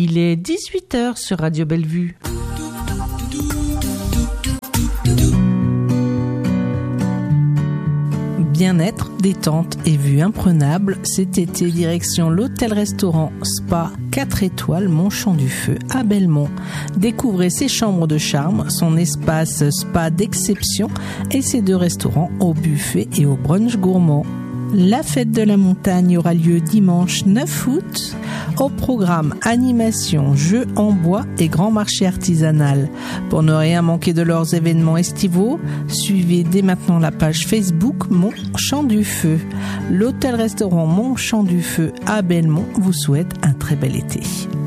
Il est 18h sur Radio Bellevue. Bien-être, détente et vue imprenable, cet été direction l'hôtel-restaurant Spa 4 étoiles Montchamp-du-Feu à Belmont. Découvrez ses chambres de charme, son espace spa d'exception et ses 2 restaurants au buffet et au brunch gourmand. La fête de la montagne aura lieu dimanche 9 août. Au programme animation, jeux en bois et grand marché artisanal. Pour ne rien manquer de leurs événements estivaux, suivez dès maintenant la page Facebook Montchamp-du-Feu. L'hôtel-restaurant Montchamp-du-Feu à Belmont vous souhaite un très bel été.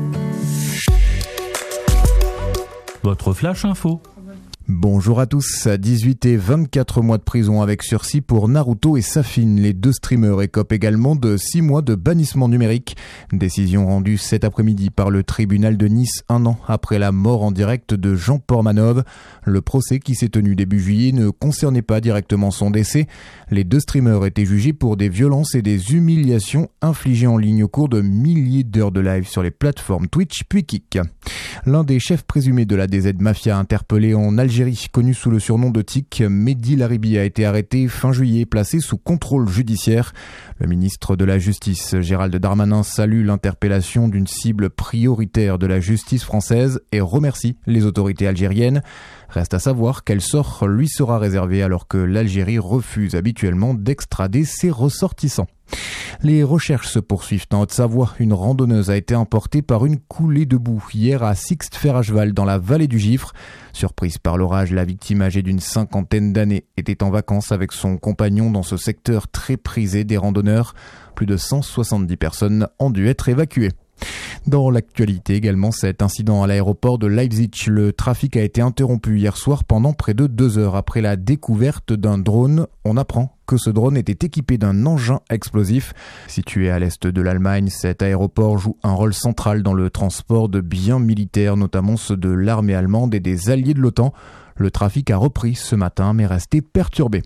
Votre flash info. Bonjour à tous. 18 et 24 mois de prison avec sursis pour Naruto et Safine. Les 2 streamers écopent également de 6 mois de bannissement numérique. Décision rendue cet après-midi par le tribunal de Nice, 1 an après la mort en direct de Jean Portmanov. Le procès qui s'est tenu début juillet ne concernait pas directement son décès. Les 2 streamers étaient jugés pour des violences et des humiliations infligées en ligne au cours de milliers d'heures de live sur les plateformes Twitch puis Kick. L'un des chefs présumés de la DZ Mafia interpellé en Algérie, connu sous le surnom de Tic, Mehdi Laribi a été arrêté fin juillet et placé sous contrôle judiciaire. Le ministre de la Justice, Gérald Darmanin, salue l'interpellation d'une cible prioritaire de la justice française et remercie les autorités algériennes. Reste à savoir quel sort lui sera réservé alors que l'Algérie refuse habituellement d'extrader ses ressortissants. Les recherches se poursuivent en Haute-Savoie. Une randonneuse a été emportée par une coulée de boue hier à Sixte-Fer-à-Cheval dans la vallée du Gifre. Surprise par l'orage, la victime âgée d'une 50aine d'années était en vacances avec son compagnon dans ce secteur très prisé des randonneurs. Plus de 170 personnes ont dû être évacuées. Dans l'actualité également, cet incident à l'aéroport de Leipzig. Le trafic a été interrompu hier soir pendant près de 2 heures après la découverte d'un drone. On apprend que ce drone était équipé d'un engin explosif. Situé à l'est de l'Allemagne, cet aéroport joue un rôle central dans le transport de biens militaires, notamment ceux de l'armée allemande et des alliés de l'OTAN. Le trafic a repris ce matin mais resté perturbé.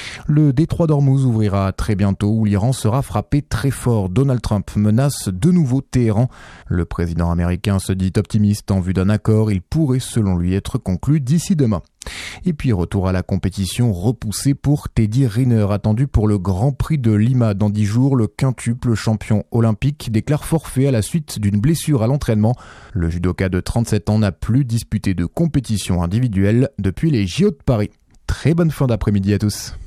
Le détroit d'Ormuz ouvrira très bientôt où l'Iran sera frappé très fort. Donald Trump menace de nouveau Téhéran. Le président américain se dit optimiste en vue d'un accord. Il pourrait selon lui être conclu d'ici demain. Et puis retour à la compétition repoussée pour Teddy Riner, attendu pour le Grand Prix de Lima dans 10 jours. Le quintuple champion olympique déclare forfait à la suite d'une blessure à l'entraînement. Le judoka de 37 ans n'a plus disputé de compétition individuelle depuis les JO de Paris. Très bonne fin d'après-midi à tous.